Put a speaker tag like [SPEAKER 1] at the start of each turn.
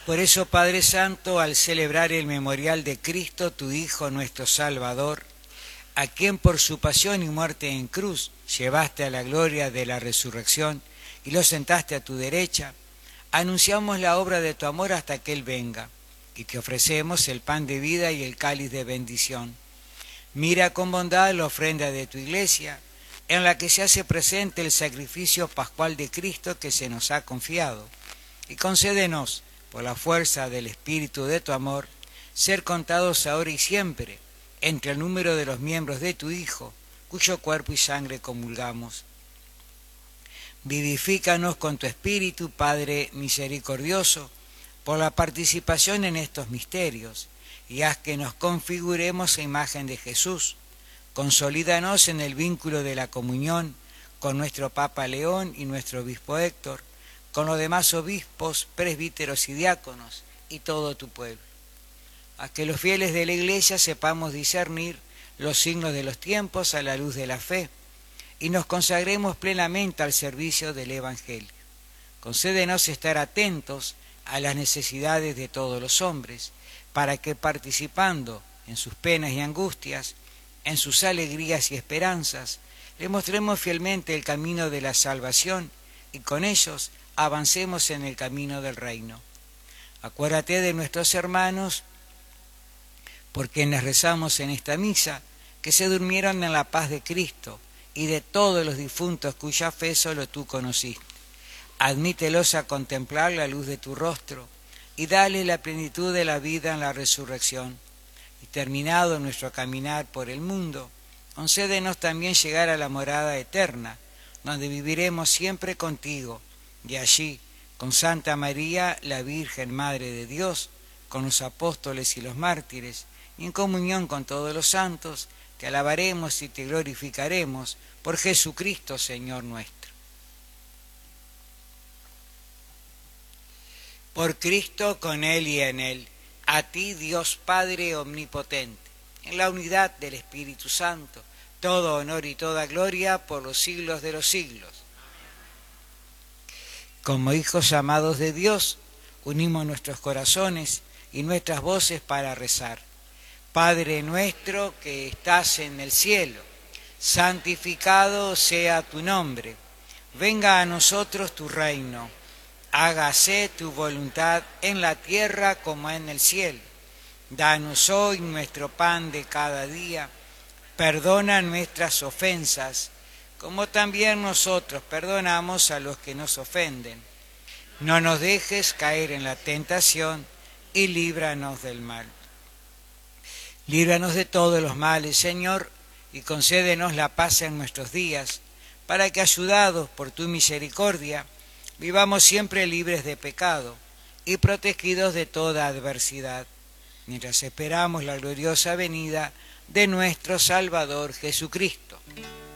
[SPEAKER 1] Por eso, Padre Santo, al celebrar el memorial de Cristo, tu Hijo, nuestro Salvador, a quien por su pasión y muerte en cruz llevaste a la gloria de la resurrección y lo sentaste a tu derecha, anunciamos la obra de tu amor hasta que Él venga, y te ofrecemos el pan de vida y el cáliz de bendición. Mira con bondad la ofrenda de tu Iglesia, en la que se hace presente el sacrificio pascual de Cristo que se nos ha confiado, y concédenos, por la fuerza del Espíritu de tu amor, ser contados ahora y siempre entre el número de los miembros de tu Hijo, cuyo cuerpo y sangre comulgamos. Vivifícanos con tu Espíritu, Padre misericordioso, por la participación en estos misterios, y haz que nos configuremos a imagen de Jesús. Consolídanos en el vínculo de la comunión con nuestro Papa León y nuestro Obispo Héctor, con los demás obispos, presbíteros y diáconos, y todo tu pueblo. A que los fieles de la Iglesia sepamos discernir los signos de los tiempos a la luz de la fe, y nos consagremos plenamente al servicio del Evangelio. Concédenos estar atentos a las necesidades de todos los hombres, para que participando en sus penas y angustias, en sus alegrías y esperanzas, le mostremos fielmente el camino de la salvación y con ellos avancemos en el camino del reino. Acuérdate de nuestros hermanos, por quienes rezamos en esta misa, que se durmieron en la paz de Cristo, y de todos los difuntos cuya fe solo tú conociste. Admítelos a contemplar la luz de tu rostro, y dale la plenitud de la vida en la resurrección. Y terminado nuestro caminar por el mundo, concédenos también llegar a la morada eterna, donde viviremos siempre contigo, y allí, con Santa María, la Virgen Madre de Dios, con los apóstoles y los mártires, y en comunión con todos los santos, te alabaremos y te glorificaremos por Jesucristo, Señor nuestro. Por Cristo, con Él y en Él, a ti, Dios Padre omnipotente, en la unidad del Espíritu Santo, todo honor y toda gloria por los siglos de los siglos. Como hijos amados de Dios, unimos nuestros corazones y nuestras voces para rezar. Padre nuestro que estás en el cielo, santificado sea tu nombre. Venga a nosotros tu reino. Hágase tu voluntad en la tierra como en el cielo. Danos hoy nuestro pan de cada día. Perdona nuestras ofensas, como también nosotros perdonamos a los que nos ofenden. No nos dejes caer en la tentación y líbranos del mal. Líbranos de todos los males, Señor, y concédenos la paz en nuestros días, para que, ayudados por tu misericordia, vivamos siempre libres de pecado y protegidos de toda adversidad, mientras esperamos la gloriosa venida de nuestro Salvador Jesucristo.